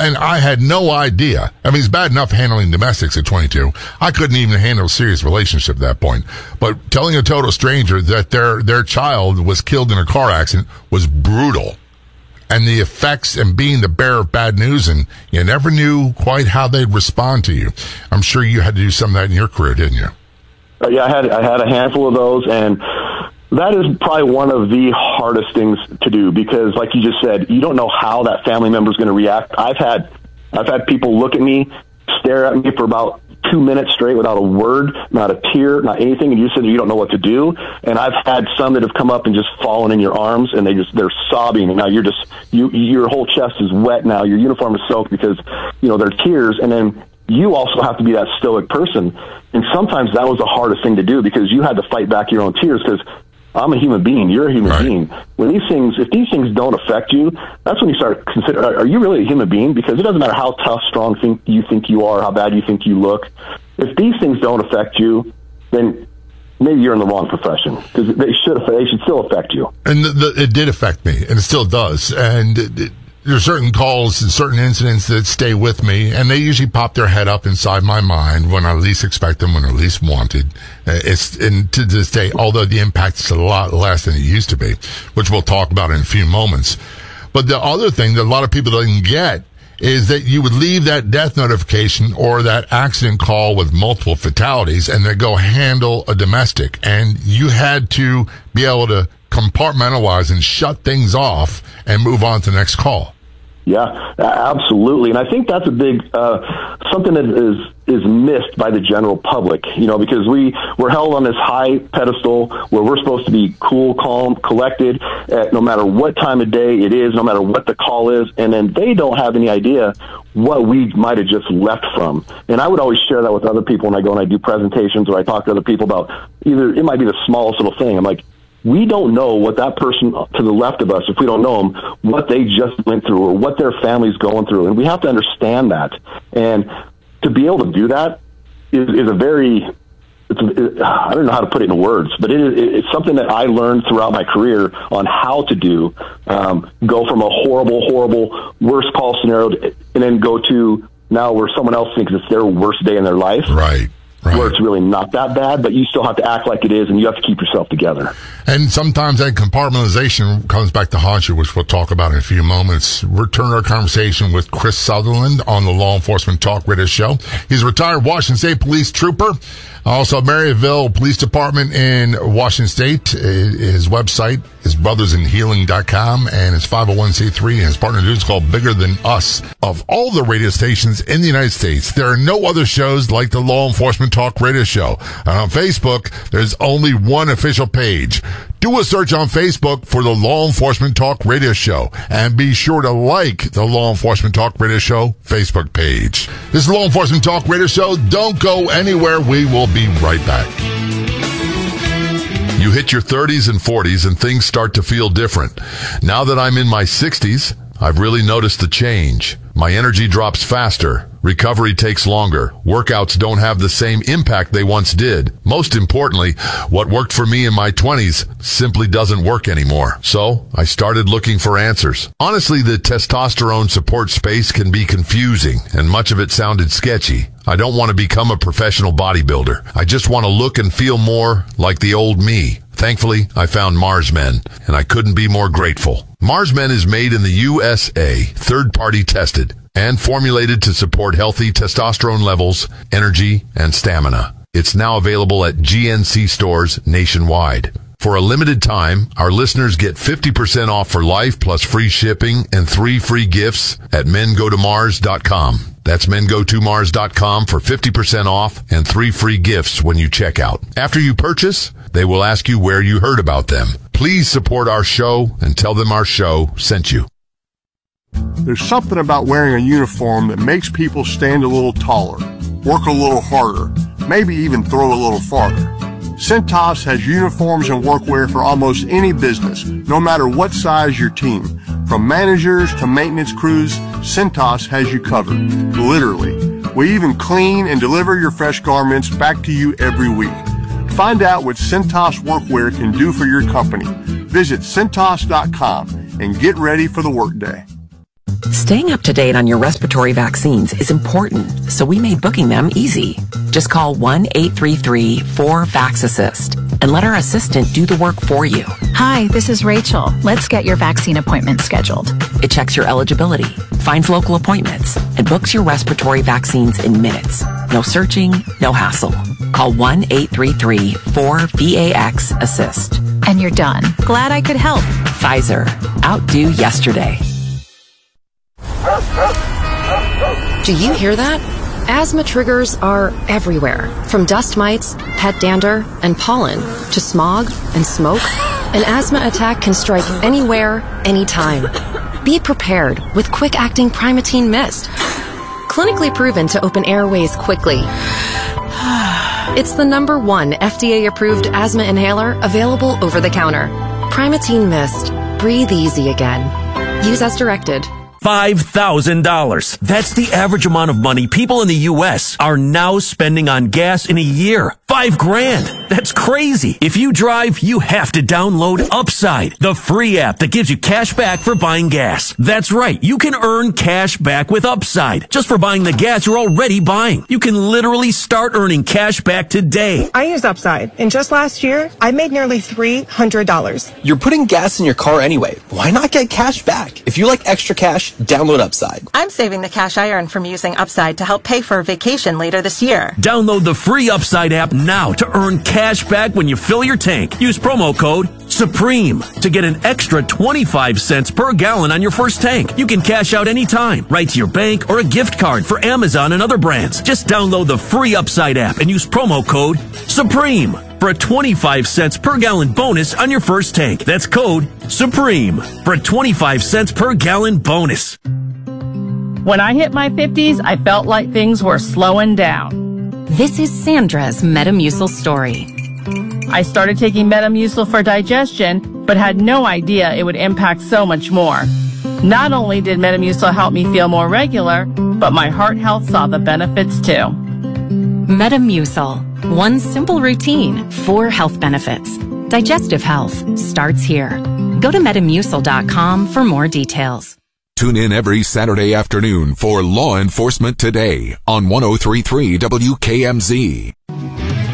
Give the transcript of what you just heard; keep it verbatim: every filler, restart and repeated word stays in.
and I had no idea. I mean, it's bad enough handling domestics at twenty-two. I couldn't even handle a serious relationship at that point. But telling a total stranger that their their child was killed in a car accident was brutal. And the effects and being the bearer of bad news, and you never knew quite how they'd respond to you. I'm sure you had to do some of that in your career, didn't you? Uh, yeah, I had I had a handful of those, and that is probably one of the hardest things to do because, like you just said, you don't know how that family member is going to react. I've had I've had people look at me, stare at me for about two minutes straight without a word, not a tear, not anything, and you said you don't know what to do. And I've had some that have come up and just fallen in your arms, and they just they're sobbing, and now you're just you your whole chest is wet now. Your uniform is soaked because you know they're tears, and then you also have to be that stoic person. And sometimes that was the hardest thing to do because you had to fight back your own tears because I'm a human being. You're a human right. being. When these things, if these things don't affect you, that's when you start consider. Are you really a human being? Because it doesn't matter how tough, strong think you think you are, how bad you think you look. If these things don't affect you, then maybe you're in the wrong profession because they should. They should still affect you. And the, the, it did affect me, and it still does. And it, it, there are certain calls and certain incidents that stay with me, and they usually pop their head up inside my mind when I least expect them, when I least wanted. Uh, it's and to this day, although the impact is a lot less than it used to be, which we'll talk about in a few moments. But the other thing that a lot of people don't get is that you would leave that death notification or that accident call with multiple fatalities and then go handle a domestic. And you had to be able to compartmentalize and shut things off and move on to the next call. Yeah, absolutely. And I think that's a big, uh, something that is, is missed by the general public, you know, because we, we're held on this high pedestal where we're supposed to be cool, calm, collected, at no matter what time of day it is, no matter what the call is. And then they don't have any idea what we might have just left from. And I would always share that with other people when I go and I do presentations or I talk to other people about either, it might be the smallest little thing. I'm like, we don't know what that person to the left of us, if we don't know them, what they just went through or what their family's going through. And we have to understand that. And to be able to do that is, is a very, it's a, it, I don't know how to put it in words, but it is, it's something that I learned throughout my career on how to do, um, go from a horrible, horrible, worst call scenario to, and then go to now where someone else thinks it's their worst day in their life. Right. Right. Where it's really not that bad, but you still have to act like it is, and you have to keep yourself together. And sometimes that compartmentalization comes back to haunt you, which we'll talk about in a few moments. Return our conversation with Chris Sutherland on the Law Enforcement Talk Radio Show. He's a retired Washington State Police trooper. Also, Maryville Police Department in Washington State. His website is brothers in healing dot com, and it's five oh one c three, and his partner dude is called Bigger Than Us. Of all the radio stations in the United States, there are no other shows like the Law Enforcement Talk Radio Show. And on Facebook, there's only one official page. Do a search on Facebook for the Law Enforcement Talk Radio Show, and be sure to like the Law Enforcement Talk Radio Show Facebook page. This is the Law Enforcement Talk Radio Show. Don't go anywhere. We will be right back. You hit your thirties and forties and things start to feel different. Now that I'm in my sixties, I've really noticed the change. My energy drops faster. Recovery takes longer. Workouts don't have the same impact they once did. Most importantly, what worked for me in my twenties simply doesn't work anymore. So I started looking for answers. Honestly, the testosterone support space can be confusing, and much of it sounded sketchy. I don't want to become a professional bodybuilder. I just want to look and feel more like the old me. Thankfully, I found Mars Men, and I couldn't be more grateful. Mars Men is made in the U S A, third-party tested, and formulated to support healthy testosterone levels, energy, and stamina. It's now available at G N C stores nationwide. For a limited time, our listeners get fifty percent off for life plus free shipping and three free gifts at men go to mars dot com. That's men go to mars dot com for fifty percent off and three free gifts when you check out. After you purchase, they will ask you where you heard about them. Please support our show and tell them our show sent you. There's something about wearing a uniform that makes people stand a little taller, work a little harder, maybe even throw a little farther. Cintas has uniforms and workwear for almost any business, no matter what size your team. From managers to maintenance crews, Cintas has you covered, literally. We even clean and deliver your fresh garments back to you every week. Find out what Cintas workwear can do for your company. Visit Cintas dot com and get ready for the workday. Staying up to date on your respiratory vaccines is important, so we made booking them easy. Just call one eight three three four VAX-ASSIST and let our assistant do the work for you. Hi, this is Rachel. Let's get your vaccine appointment scheduled. It checks your eligibility, finds local appointments, and books your respiratory vaccines in minutes. No searching, no hassle. Call one eight three three four VAX-ASSIST. And you're done. Glad I could help. Pfizer. Outdo yesterday. Do you hear that? Asthma triggers are everywhere, from dust mites, pet dander, and pollen, to smog and smoke. An asthma attack can strike anywhere, anytime. Be prepared with quick-acting Primatene Mist. Clinically proven to open airways quickly. It's the number one F D A-approved asthma inhaler available over the counter. Primatene Mist. Breathe easy again. Use as directed. five thousand dollars. That's the average amount of money people in the U S are now spending on gas in a year. Five grand. That's crazy. If you drive, you have to download Upside, the free app that gives you cash back for buying gas. That's right. You can earn cash back with Upside just for buying the gas you're already buying. You can literally start earning cash back today. I use Upside, and just last year, I made nearly three hundred dollars. You're putting gas in your car anyway. Why not get cash back? If you like extra cash, download Upside. I'm saving the cash I earn from using Upside to help pay for a vacation later this year. Download the free Upside app now to earn cash back when you fill your tank. Use promo code SUPREME to get an extra twenty-five cents per gallon on your first tank. You can cash out anytime, right to your bank or a gift card for Amazon and other brands. Just download the free Upside app and use promo code SUPREME for a twenty-five cents per gallon bonus on your first tank. That's code SUPREME for a twenty-five cents per gallon bonus. When I hit my fifties, I felt like things were slowing down. This is Sandra's Metamucil story. I started taking Metamucil for digestion, but had no idea it would impact so much more. Not only did Metamucil help me feel more regular, but my heart health saw the benefits too. Metamucil. One simple routine, four health benefits. Digestive health starts here. Go to Metamucil dot com for more details. Tune in every Saturday afternoon for Law Enforcement Today on one oh three point three W K M Z.